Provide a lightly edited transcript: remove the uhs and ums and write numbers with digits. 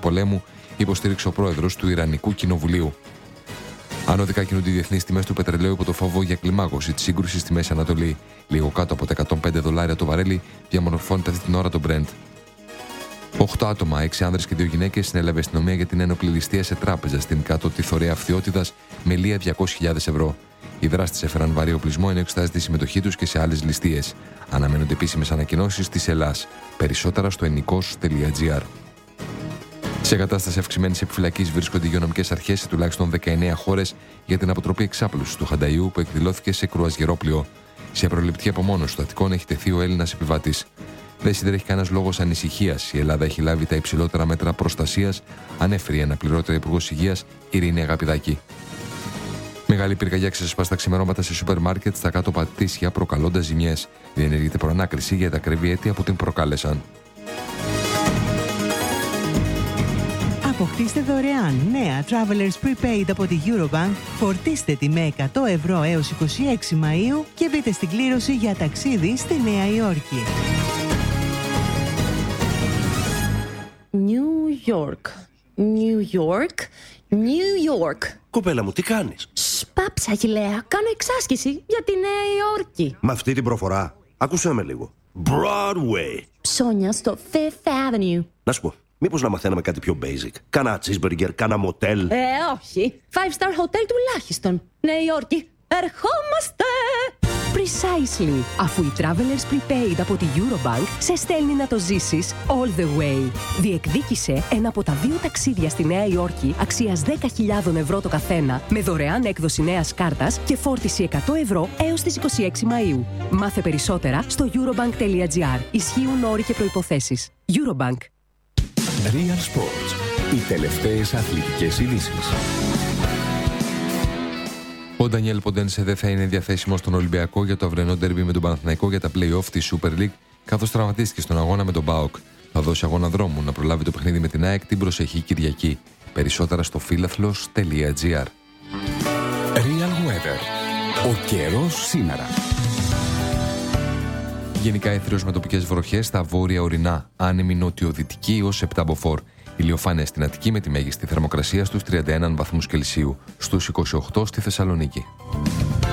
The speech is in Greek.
πολέμου, υποστήριξε ο πρόεδρος του Ιρανικού Κοινοβουλίου. Ανωδικά κινούνται οι διεθνείς τιμές του πετρελαίου υπό το φόβο για κλιμάκωση της σύγκρουσης στη Μέση Ανατολή. Λίγο κάτω από τα $105 το βαρέλι διαμορφώνεται αυτή την ώρα το Brent. 8 άτομα, 6 άνδρες και 2 γυναίκες, συνέλαβε η αστυνομία για την ένοπλη ληστεία σε τράπεζα στην κάτω τη Θωρέα Αυθιώτιδας με λία €200.000. Οι δράστες έφεραν βαρύ οπλισμό ενώ εξετάζεται η συμμετοχή τους και σε άλλες ληστείες. Αναμένονται επίσημες ανακοινώσεις της Ελλάς. Περισσότερα στο ενικός.gr. Σε κατάσταση αυξημένης επιφυλακής βρίσκονται οι υγειονομικές αρχές σε τουλάχιστον 19 χώρες για την αποτροπή εξάπλωσης του Χανταϊού που εκδηλώθηκε σε κρουαζιερόπλοιο. Σε προληπτική απομόνωση των Αττικών έχει τεθεί ο Έλληνας επιβάτης. Δεν συντρέχει κανένας λόγος ανησυχίας. Η Ελλάδα έχει λάβει τα υψηλότερα μέτρα προστασίας, ανέφερε η αναπληρώτρια Υπουργός Υγείας Ειρήνη Αγαπηδάκη. Μεγάλη πυρκαγιά ξεσπά στα ξημερώματα σε σούπερ μάρκετ στα κάτω Πατήσια, προκαλώντας ζημιές. Διενεργείται προανάκριση για τα ακραία αίτια που την προκάλεσαν. Αποκτήστε δωρεάν νέα Travelers Prepaid από τη Eurobank, φορτίστε τη με €100 έως 26 Μαΐου και μπείτε στην κλήρωση για ταξίδι στη Νέα Υόρκη. New York, New York, New York. Κοπέλα μου, τι κάνεις? Σπάψα, Αγιλέα. Κάνω εξάσκηση για τη Νέα Υόρκη. Με αυτή την προφορά, άκουσέ με λίγο. Broadway. Ψώνια στο Fifth Avenue. Να σου πω, μήπως να μαθαίναμε κάτι πιο basic? Κάνα cheeseburger, κάνα motel. Όχι. 5-star hotel τουλάχιστον. Νέα Υόρκη. Ερχόμαστε! Precisely. Αφού η Travelers Prepaid από τη Eurobank σε στέλνει να το ζήσεις all the way. Διεκδίκησε ένα από τα 2 ταξίδια στη Νέα Υόρκη αξίας €10.000 το καθένα με δωρεάν έκδοση νέας κάρτας και φόρτιση €100 έως τις 26 Μαΐου. Μάθε περισσότερα στο eurobank.gr. Ισχύουν όροι και προϋποθέσεις. Eurobank. Real Sports. Οι τελευταίες αθλητικές ειδήσεις. Ο Ντανιέλ Ποντένσε δεν θα είναι διαθέσιμος στον Ολυμπιακό για το αυριανό ντέρμπι με τον Παναθηναϊκό για τα play-off της Super League, καθώς τραυματίστηκε στον αγώνα με τον ΠΑΟΚ. Θα δώσει αγώνα δρόμου να προλάβει το παιχνίδι με την ΑΕΚ την προσεχή Κυριακή. Περισσότερα στο philathlos.gr. Real Weather. Ο καιρός σήμερα. Γενικά αίθριος με τοπικές βροχές στα βόρεια ορεινά, άνεμη νοτιοδυτική ως 7 μποφόρ. Ηλιοφάνεια στην Αττική με τη μέγιστη θερμοκρασία στους 31 βαθμούς Κελσίου, στους 28 στη Θεσσαλονίκη.